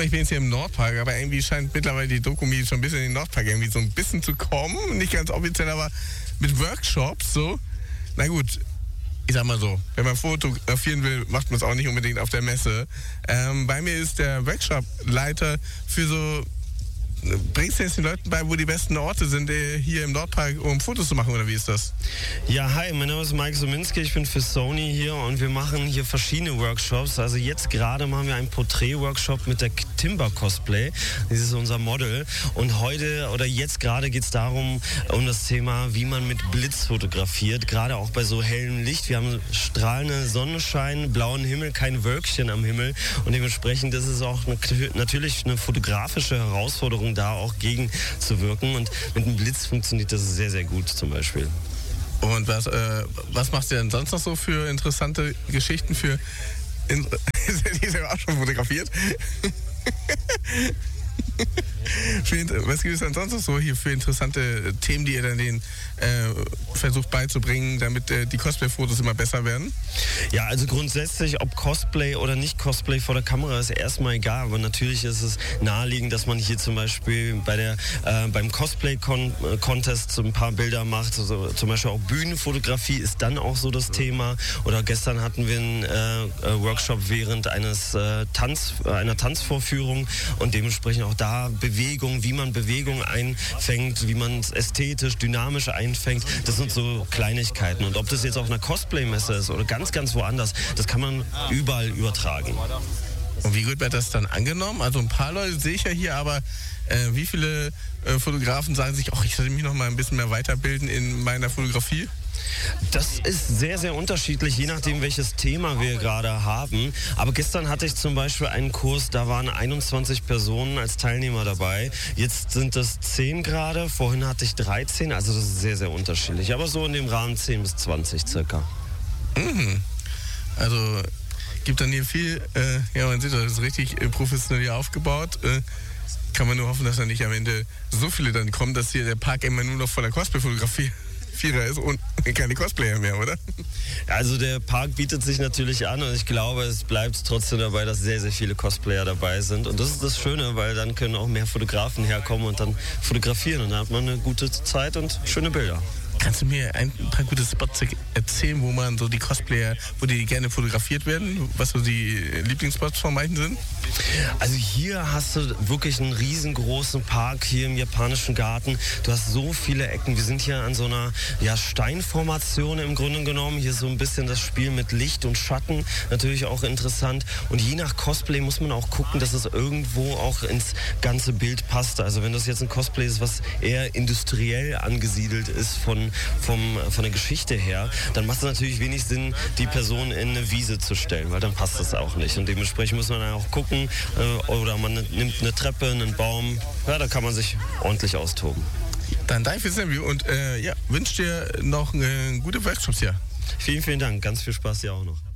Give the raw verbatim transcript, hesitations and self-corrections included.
ich bin jetzt hier im Nordpark, aber irgendwie scheint mittlerweile die Dokumi schon ein bisschen in den Nordpark irgendwie so ein bisschen zu kommen. Nicht ganz offiziell, aber mit Workshops so. Na gut, ich sag mal so, wenn man fotografieren will, macht man es auch nicht unbedingt auf der Messe. Ähm, bei mir ist der Workshop-Leiter für so, bringst du jetzt den Leuten bei, wo die besten Orte sind, hier im Nordpark, um Fotos zu machen, oder wie ist das? Ja, hi, mein Name ist Mike Sominski, ich bin für Sony hier und wir machen hier verschiedene Workshops. Also jetzt gerade machen wir einen Porträt-Workshop mit der Timber Cosplay. Das ist unser Model. Und heute oder jetzt gerade geht es darum, um das Thema, wie man mit Blitz fotografiert, gerade auch bei so hellem Licht. Wir haben strahlenden Sonnenschein, blauen Himmel, kein Wölkchen am Himmel und dementsprechend ist es auch eine, natürlich eine fotografische Herausforderung, da auch gegen zu wirken. Und mit einem Blitz funktioniert das sehr, sehr gut zum Beispiel. Und was, äh, was machst du denn sonst noch so für interessante Geschichten für... In, die ist ja auch schon fotografiert. Was gibt es denn sonst noch so hier für interessante Themen, die ihr dann denen äh, versucht beizubringen, damit äh, die Cosplay-Fotos immer besser werden? Ja, also grundsätzlich, ob Cosplay oder nicht Cosplay vor der Kamera ist erstmal egal, aber natürlich ist es naheliegend, dass man hier zum Beispiel bei der, äh, beim Cosplay-Contest so ein paar Bilder macht, also zum Beispiel auch Bühnenfotografie ist dann auch so das Thema. Oder gestern hatten wir einen äh, Workshop während eines äh, Tanz, einer Tanzvorführung und dementsprechend auch da Bewegung, wie man Bewegung einfängt, wie man es ästhetisch, dynamisch einfängt. Das sind so Kleinigkeiten. Und ob das jetzt auf einer Cosplay-Messe ist oder ganz, ganz woanders, das kann man überall übertragen. Und wie gut wird das dann angenommen? Also ein paar Leute sehe ich ja hier, aber äh, wie viele äh, Fotografen sagen sich, ach, ich sollte mich noch mal ein bisschen mehr weiterbilden in meiner Fotografie? Das ist sehr, sehr unterschiedlich, je nachdem, welches Thema wir gerade haben. Aber gestern hatte ich zum Beispiel einen Kurs, da waren einundzwanzig Personen als Teilnehmer dabei. Jetzt sind es zehn gerade, vorhin hatte ich dreizehn, also das ist sehr, sehr unterschiedlich. Aber so in dem Rahmen zehn bis zwanzig circa. Mhm. Also gibt dann hier viel, äh, ja, man sieht, das ist richtig äh, professionell hier aufgebaut. Äh, kann man nur hoffen, dass da nicht am Ende so viele dann kommen, dass hier der Park immer nur noch voller Cosplay-Fotografie Vierer ist und keine Cosplayer mehr, oder? Also der Park bietet sich natürlich an und ich glaube, es bleibt trotzdem dabei, dass sehr, sehr viele Cosplayer dabei sind. Und das ist das Schöne, weil dann können auch mehr Fotografen herkommen und dann fotografieren und dann hat man eine gute Zeit und schöne Bilder. Kannst du mir ein paar gute Spots erzählen, wo man so die Cosplayer, wo die gerne fotografiert werden? Was so die Lieblingsspots von manchen sind? Also hier hast du wirklich einen riesengroßen Park hier im japanischen Garten. Du hast so viele Ecken. Wir sind hier an so einer ja, Steinformation im Grunde genommen. Hier so ein bisschen das Spiel mit Licht und Schatten. Natürlich auch interessant. Und je nach Cosplay muss man auch gucken, dass es irgendwo auch ins ganze Bild passt. Also wenn das jetzt ein Cosplay ist, was eher industriell angesiedelt ist von Vom, von der Geschichte her, dann macht es natürlich wenig Sinn, die Person in eine Wiese zu stellen, weil dann passt das auch nicht. Und dementsprechend muss man dann auch gucken, äh, oder man nimmt eine Treppe, einen Baum, ja, da kann man sich ordentlich austoben. Dann danke fürs Interview und äh, ja, wünsche dir noch äh, gute Workshops hier. Vielen, vielen Dank, ganz viel Spaß dir auch noch.